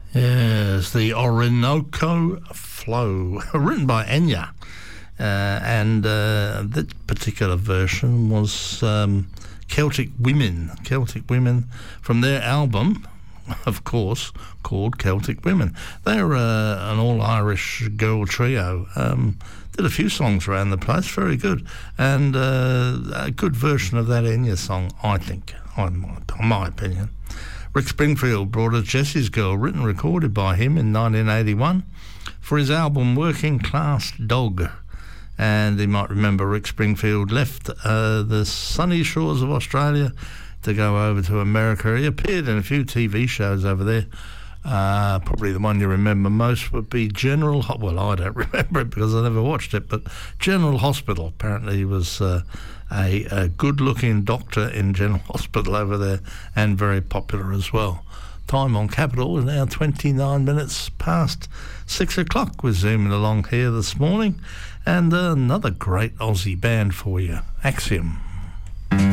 Yes, the Orinoco Flow, written by Enya. And that particular version was Celtic Women from their album, of course, called Celtic Women. They're an all-Irish girl trio. Did a few songs around the place, very good. And a good version of that Enya song, I think, in my opinion. Rick Springfield brought us Jesse's Girl, written and recorded by him in 1981 for his album Working Class Dog. And you might remember Rick Springfield left the sunny shores of Australia to go over to America. He appeared in a few TV shows over there. Probably the one you remember most would be General... Well, I don't remember it because I never watched it, but General Hospital. Apparently he was a good-looking doctor in General Hospital over there and very popular as well. Time on Capital is now 29 minutes past 6 o'clock. We're zooming along here this morning. And another great Aussie band for you, Axiom.